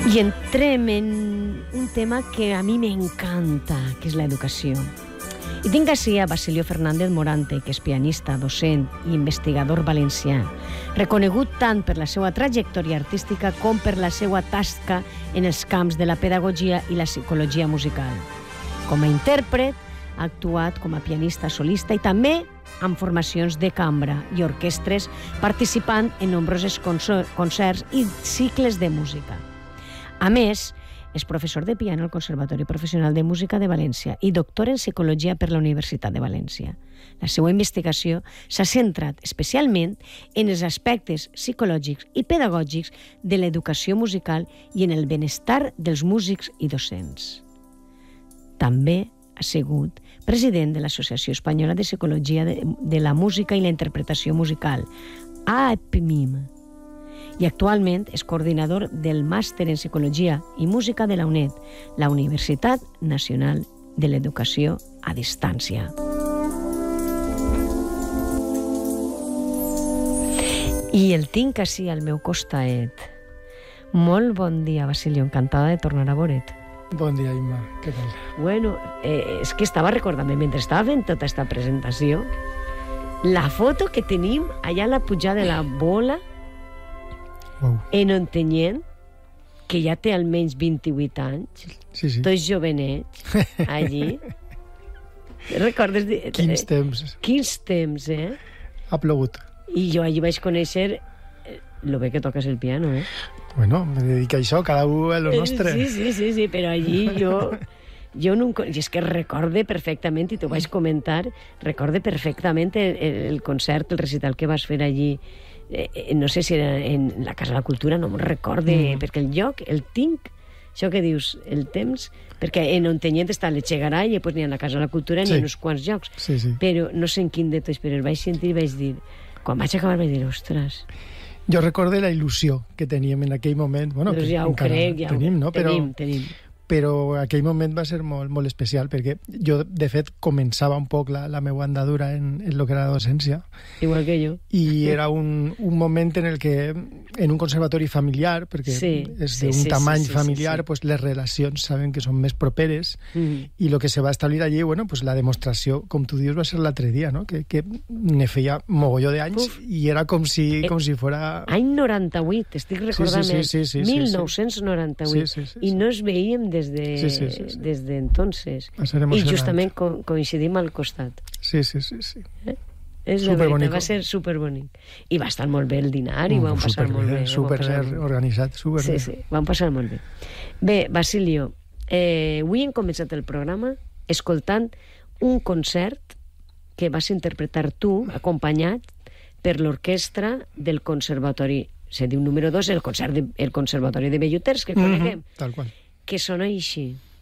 I entrem en un tema que a mi m'encanta, que és l'educació. I tinc així a Basilio Fernández Morante, que és pianista, docent i investigador valencià, reconegut tant per la seva trajectòria artística com per la seva tasca en els camps de la pedagogia i la psicologia musical. Com a intèrpret, ha actuat com a pianista solista i també amb formacions de cambra i orquestres, participant en nombrosos concerts i cicles de música. A més, és professor de piano al Conservatori Professional de Música de València i doctor en Psicologia per la Universitat de València. La seva investigació s'ha centrat especialment en els aspectes psicològics i pedagògics de l'educació musical i en el benestar dels músics i docents. També ha sigut president de l'Associació Espanyola de Psicologia de la Música i la Interpretació Musical, AEPMIM, i actualment és coordinador del Màster en Psicologia i Música de la UNED, la Universitat Nacional de l'Educació a Distància. I el tinc així al meu costat. Molt bon dia, Basilio, encantada de tornar a veure't. Bon dia, Imma, què tal? Bueno, és que estava recordant, mentre estava fent tota aquesta presentació, la foto que tenim allà a la pujada de la bola, en Ontinyent, que ja té almenys 28 anys, sí. tots jovenets, allí. Recordes? Quins temps. Quins temps, eh? Ha plogut. I jo allí vaig conèixer lo bé que toques el piano, eh? Bueno, me dedico a això, cada un a lo nostre. Sí, però allí jo no... I és que recorde perfectament, i t'ho vaig comentar, recorde perfectament el concert, el recital que vas fer allí. No sé si era en la Casa de la Cultura, no me'n recorde, perquè el lloc, el tinc, això que dius, el temps, perquè en Ontinyent està l'Echegaray i després n'hi ha la Casa de la Cultura, n'hi ha uns quants llocs, però no sé en quin de tots, però el vaig sentir i vaig dir, quan vaig acabar vaig dir, ostres... Jo recorde la il·lusió que teníem en aquell moment, bueno, doncs ja ho crec, ja tenim, no? Tenim. Però aquell moment va ser molt, molt especial, perquè jo, de fet, començava un poc la meva andadura en lo que era la docència. Igual que jo. I era un moment en el que, en un conservatori familiar, perquè és d'un tamany familiar, pues les relacions sabem que són més properes, i el que se va establir allí, bueno, pues la demostració, com tu dius, va ser l'altre dia, no? Que ne feia mogolló d'anys, i era com si fora... Any 98, estic recordant, 1998, i no es veiem des de entonces. I justament coincidim al costat. Sí. És la veritat, va ser superbonic. I va estar molt bé el dinar i vam passar molt bé. Super organitzat, super bé. Sí, vam passar molt bé. Bé, Basilio, avui hem començat el programa escoltant un concert que vas interpretar tu, acompanyat per l'orquestra del Conservatori, se diu número 2, el Conservatori de Belluters, que coneguem. Tal qual. Que sona així.